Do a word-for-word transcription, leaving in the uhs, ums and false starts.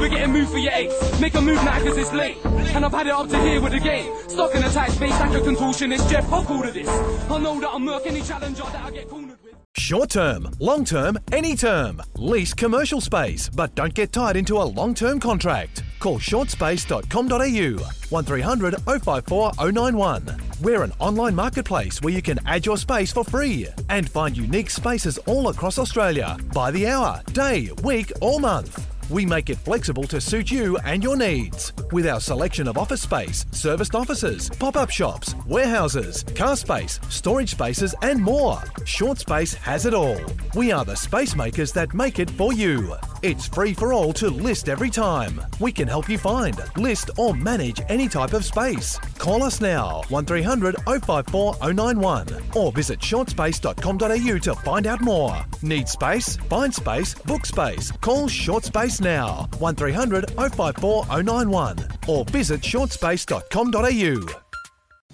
we're getting moved for your eights. Make a move now cause it's late. And I've had it up to here with the game. Stuck in a tight space like a contortionist. Jeff, I'll call to this. I know that I'm murk any challenger that I get cornered with. Short term, long term, any term. Lease commercial space, but don't get tied into a long-term contract. Call short space dot com dot a u one three hundred oh five four oh nine one. We're an online marketplace where you can add your space for free and find unique spaces all across Australia by the hour, day, week or month. We make it flexible to suit you and your needs. With our selection of office space, serviced offices, pop-up shops, warehouses, car space, storage spaces and more. Short Space has it all. We are the space makers that make it for you. It's free for all to list every time. We can help you find, list or manage any type of space. Call us now, one three hundred oh five four oh nine one or visit short space dot com dot a u to find out more. Need space? Find space, book space. Call Short Space now, one three hundred oh five four oh nine one or visit short space dot com dot a u.